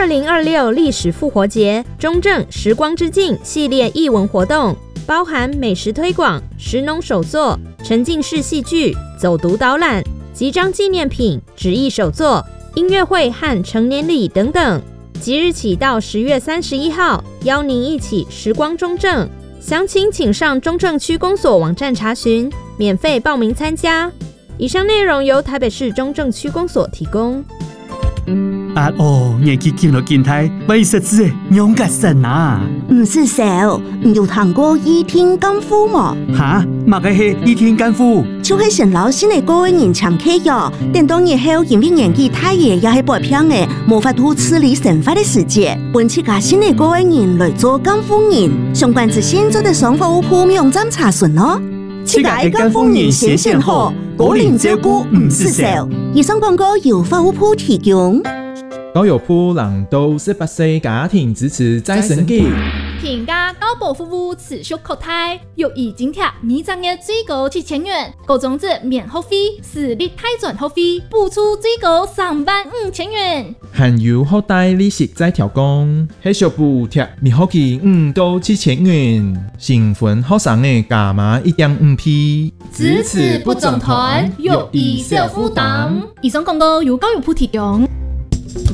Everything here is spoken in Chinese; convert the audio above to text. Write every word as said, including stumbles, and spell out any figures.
二零二六历史复活节中正时光之境系列艺文活动，包含美食推广、食农手作、沉浸式戏剧、走读导览、集章纪念品、纸艺手作、音乐会和成年礼等等。即日起到十月三十一号，邀您一起时光中正。详情请上中正区公所网站查询，免费报名参加。以上内容由台北市中正区公所提供。 啊哦，年纪轻了健太，为识字的勇敢神啊！ 唔是少，唔有谈过倚天干夫嘛？ 哈，嘛个是倚天干夫， 就是成老新的各位人常客哟。等到日后因为年纪太爷也是白偏的，无法度处理神法的事节，本次家新的各位人来做干夫人，相关之现做的商务铺网站查询哦。 这个干夫人先先好，果然照顾唔是少。 以上广告由法务部提供。 高友铺人都十八岁家庭支持再生机， 平价高保服务持续扩大，又已津贴每张月最高七千元，各种子免学费，私立泰转学费补助最高三万五千元， 含有好大利息再调降，还小补贴免学期五到七千元，新婚学生的加码一点五倍， 支持不总团，又以小负担。以上广告由高友铺提供。